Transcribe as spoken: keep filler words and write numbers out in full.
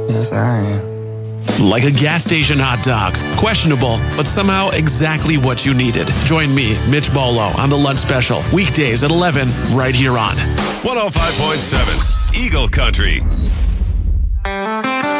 Yes, I am. Like a gas station hot dog. Questionable, but somehow exactly what you needed. Join me, Mitch Bolo, on The Lunch Special. Weekdays at eleven, right here on one oh five point seven Eagle Country.